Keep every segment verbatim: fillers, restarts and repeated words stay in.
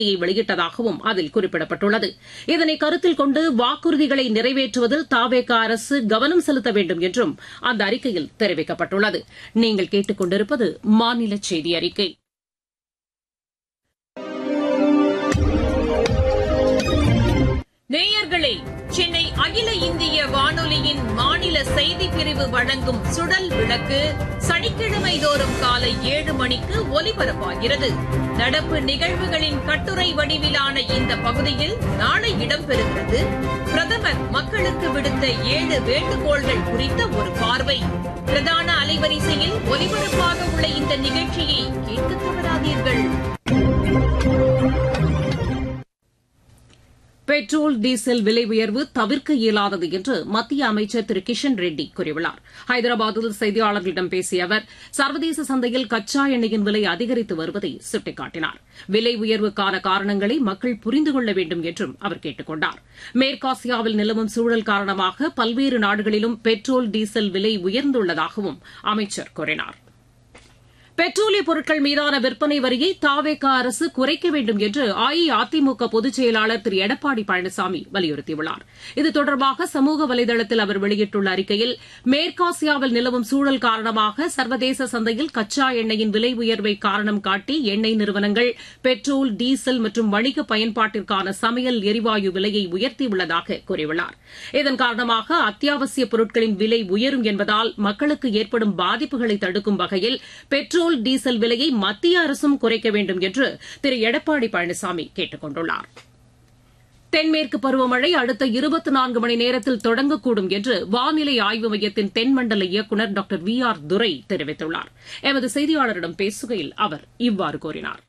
வெளியிட்டதாகவும் அதில் குறிப்பிடப்பட்டுள்ளது. இதனை கருத்தில் கொண்டு வாக்குறுதிகளை நிறைவேற்றுவதில் தவேக அரசு கவனம் செலுத்த வேண்டும் என்றும் அந்த அறிக்கையில் தெரிவிக்கப்பட்டுள்ளது. நீங்கள் கேட்டுக் கொண்டிருப்பது மாநில செய்தி அறிக்கை. நேயர்களே, சென்னை அகில இந்திய வானொலியின் மாநில செய்திப் பிரிவு வழங்கும் சுடல் விளக்கு சனிக்கிழமை தோறும் காலை ஏழு மணிக்கு ஒலிபரப்பாகிறது. நடப்பு நிகழ்வுகளின் கட்டுரை வடிவிலான இந்த பகுதியில் நாளை இடம்பெறுகிறது. பிரதமர் மக்களுக்கு விடுத்த ஏழு வேண்டுகோள்கள் குறித்த ஒரு பார்வை. பிரதான அலைவரிசையில் ஒலிபரப்பாக உள்ள இந்த நிகழ்ச்சியை கேட்க தவறாதீர்கள். பெட்ரோல் டீசல் விலை உயர்வு தவிர்க்க இயலாதது என்று மத்திய அமைச்சர் திரு கிஷன் ரெட்டி கூறியுள்ளார். ஹைதராபாத்தில் செய்தியாளர்களிடம் பேசிய அவர் சர்வதேச சந்தையில் கச்சா எண்ணெயின் விலை அதிகரித்து வருவதை சுட்டிக்காட்டினார். விலை உயர்வுக்கான காரணங்களை மக்கள் புரிந்து கொள்ள வேண்டும் என்றும் அவர் கேட்டுக் கொண்டார். மேற்காசியாவில் நிலவும் சூழல் காரணமாக பல்வேறு நாடுகளிலும் பெட்ரோல் டீசல் விலை உயர்ந்துள்ளதாகவும் அமைச்சர் கூறினார். பெட்ரோலிய பொருட்கள் மீதான விற்பனை வரியை தவேக அரசு குறைக்க வேண்டும் என்று அஇஅதிமுக பொதுச் செயலாளர் திரு எடப்பாடி பழனிசாமி வலியுறுத்தியுள்ளார். இது தொடர்பாக சமூக வலைதளத்தில் அவர் வெளியிட்டுள்ள அறிக்கையில் மேற்காசியாவில் நிலவும் சூழல் காரணமாக சர்வதேச சந்தையில் கச்சா எண்ணெயின் விலை உயர்வை காரணம் காட்டி எண்ணெய் நிறுவனங்கள் பெட்ரோல் டீசல் மற்றும் வணிக பயன்பாட்டிற்கான சமையல் எரிவாயு விலையை உயர்த்தியுள்ளதாக கூறியுள்ளார். இதன் காரணமாக அத்தியாவசிய பொருட்களின் விலை உயரும் என்பதால் மக்களுக்கு ஏற்படும் பாதிப்புகளை தடுக்கும் வகையில் பெட்ரோல் டீசல் விலையை மத்திய அரசும் குறைக்க வேண்டும் என்று திரு எடப்பாடி பழனிசாமி கேட்டுக் கொண்டுள்ளார். தென்மேற்கு பருவமழை அடுத்த இருபத்தி நான்கு மணி நேரத்தில் தொடங்கக்கூடும் என்று வானிலை ஆய்வு மையத்தின் தென்மண்டல இயக்குநர் டாக்டர் வி ஆர் துரை தெரிவித்துள்ளார். எமது செய்தியாளரிடம் பேசுகையில் அவர் இவ்வாறு கூறினார்.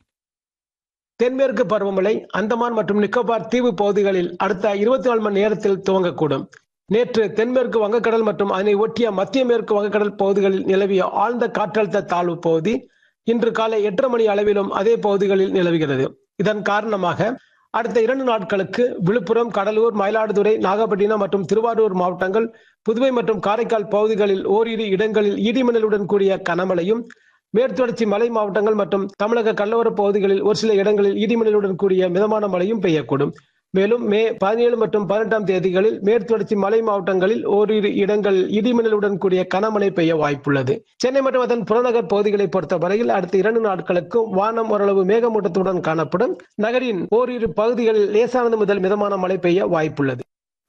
தென்மேற்கு பருவமழை அந்தமான் மற்றும் நிக்கோபார் தீவு பகுதிகளில் அடுத்த இருபத்தி நாலு மணி நேரத்தில் துவங்கக்கூடும். நேற்று தென்மேற்கு வங்கக்கடல் மற்றும் அதனை ஒட்டிய மத்திய மேற்கு வங்கக்கடல் பகுதிகளில் நிலவிய ஆழ்ந்த காற்றழுத்த தாழ்வு பகுதி இன்று காலை எட்டரை மணி அளவிலும் அதே பகுதிகளில் நிலவுகிறது. இதன் காரணமாக அடுத்த இரண்டு நாட்களுக்கு விழுப்புரம், கடலூர், மயிலாடுதுறை, நாகப்பட்டினம் மற்றும் திருவாரூர் மாவட்டங்கள், புதுவை மற்றும் காரைக்கால் பகுதிகளில் ஓரிரு இடங்களில் இடிமின்னலுடன் கூடிய கனமழையும், மேற்குத்தொடர்ச்சி மலை மாவட்டங்கள் மற்றும் தமிழக கடலோர பகுதிகளில் ஒரு சில இடங்களில் இடிமின்னலுடன் கூடிய மிதமான மழையும் பெய்யக்கூடும். மேலும் மே பதினேழு மற்றும் பதினெட்டாம் தேதிகளில் மேற்குத்தொடர்ச்சி மலை மாவட்டங்களில் ஓரிரு இடங்களில் இடிமின்னலுடன் கூடிய கனமழை பெய்ய வாய்ப்புள்ளது. சென்னை மற்றும் அதன் புறநகர் பகுதிகளை பொறுத்தவரையில் அடுத்த இரண்டு நாட்களுக்கு வானம் ஓரளவு மேகமூட்டத்துடன் காணப்படும். நகரின் ஓரிரு பகுதிகளில் லேசானது முதல் மிதமான மழை பெய்ய வாய்ப்புள்ளது.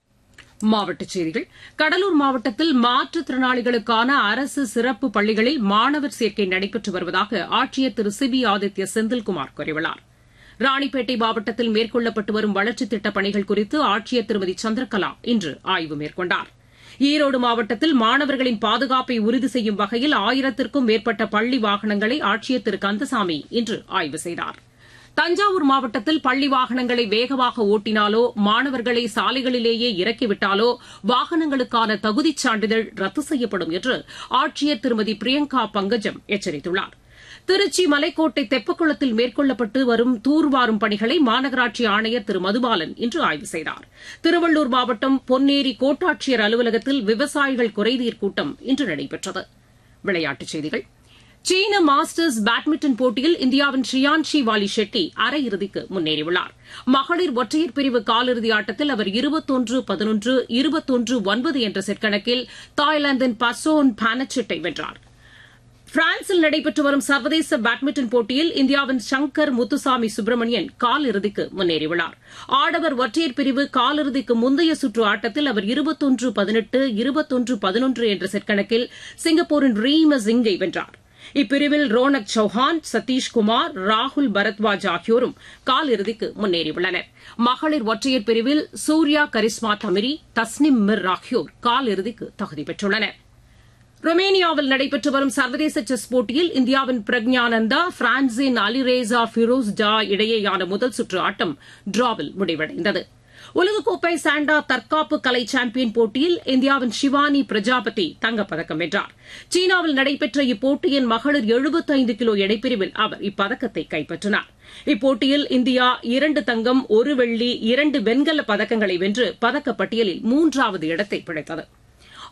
மாவட்டச் செய்திகள். கடலூர் மாவட்டத்தில் மாற்றுத்திறனாளிகளுக்கான அரசு சிறப்பு பள்ளிகளில் மாணவர் சேர்க்கை நடைபெற்று வருவதாக ஆட்சியர் திரு சி பி ஆதித்ய செந்தில்குமார் கூறியுள்ளார். ராணிப்பேட்டை மாவட்டத்தில் மேற்கொள்ளப்பட்டு வரும் வளர்ச்சித் திட்டப் பணிகள் குறித்து ஆட்சியர் திருமதி சந்திரகலா இன்று ஆய்வு மேற்கொண்டார். ஈரோடு மாவட்டத்தில் மாணவர்களின் பாதுகாப்பை உறுதி செய்யும் வகையில் ஆயிரத்திற்கும் மேற்பட்ட பள்ளி வாகனங்களை ஆட்சியர் திரு கந்தசாமி இன்று ஆய்வு செய்தார். தஞ்சாவூர் மாவட்டத்தில் பள்ளி வாகனங்களை வேகமாக ஓட்டினாலோ மாணவர்களை சாலைகளிலேயே இறக்கிவிட்டாலோ வாகனங்களுக்கான தகுதிச் சான்றிதழ் ரத்து செய்யப்படும் என்று ஆட்சியர் திருமதி பிரியங்கா பங்கஜம் எச்சரித்துள்ளார். திருச்சி மலைக்கோட்டை தெப்பக்குளத்தில் மேற்கொள்ளப்பட்டு வரும் தூர்வாரும் பணிகளை மாநகராட்சி ஆணையர் திரு மதுபாலன் இன்று ஆய்வு செய்தார். திருவள்ளூர் மாவட்டம் பொன்னேரி கோட்டாட்சியர் அலுவலகத்தில் விவசாயிகள் குறைதீர் கூட்டம் இன்று நடைபெற்றது. விளையாட்டுச் செய்திகள். சீன மாஸ்டர்ஸ் பேட்மிண்டன் போட்டியில் இந்தியாவின் ஷியான்ஷி வாலி ஷெட்டி அரையிறுதிக்கு முன்னேறியுள்ளார். மகளிர் ஒற்றையர் பிரிவு காலிறுதி ஆட்டத்தில் அவர் இருபத்தொன்று பதினொன்று இருபத்தொன்று ஒன்பது என்ற செட் கணக்கில் தாய்லாந்தின் பசோன் பானச்சிட்டை வென்றார். பிரான்சில் நடைபெற்று வரும் சர்வதேச பேட்மிண்டன் போட்டியில் இந்தியாவின் சங்கர் முத்துசாமி சுப்பிரமணியன் காலிறுதிக்கு முன்னேறியுள்ளார். ஆடவர் ஒற்றையர் பிரிவு காலிறுதிக்கு முந்தைய சுற்று ஆட்டத்தில் அவர் இருபத்தொன்று பதினெட்டு இருபத்தொன்று பதினொன்று என்ற செட் கணக்கில் சிங்கப்பூரின் ரீமா சிங்கை வென்றார். இப்பிரிவில் ரோனக் சௌஹான், சதீஷ்குமார், ராகுல் பரத்வாஜ் ஆகியோரும் காலிறுதிக்கு முன்னேறியுள்ளனர். மகளிர் ஒற்றையர் பிரிவில் சூர்யா கரிஸ்மா தமிரி, தஸ்னிம் மிர் ஆகியோர் காலிறுதிக்கு தகுதி பெற்றுள்ளனர். ரொமேனியாவில் நடைபெற்று வரும் சர்வதேச செஸ் போட்டியில் இந்தியாவின் பிரக்ஞானந்தா, பிரான்சின் அலிரேசா ஃபிரோஸ் டா இடையேயான முதல் சுற்று ஆட்டம் டிராவில் முடிவடைந்தது. உலகக்கோப்பை சாண்டா தற்காப்பு கலை சாம்பியன் போட்டியில் இந்தியாவின் ஷிவானி பிரஜாபதி தங்கப்பதக்கம் வென்றார். சீனாவில் நடைபெற்ற இப்போட்டியின் மகளிர் எழுபத்தைந்து கிலோ எடைப்பிரிவில் அவர் இப்பதக்கத்தை கைப்பற்றினார். இப்போட்டியில் இந்தியா இரண்டு தங்கம், ஒரு வெள்ளி, இரண்டு வெண்கலப் பதக்கங்களை வென்று பதக்கப்பட்டியலில் மூன்றாவது இடத்தை பிடித்தது.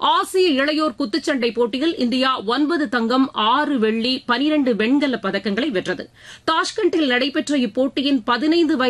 ஆசிய இளையோர் குத்துச்சண்டை போட்டியில் இந்தியா ஒன்பது தங்கம் ஆறு வெள்ளி பனிரண்டு வெண்கலப் பதக்கங்களை வென்றது. தாஷ்கண்டில் நடைபெற்ற இப்போட்டியின் பதினைந்து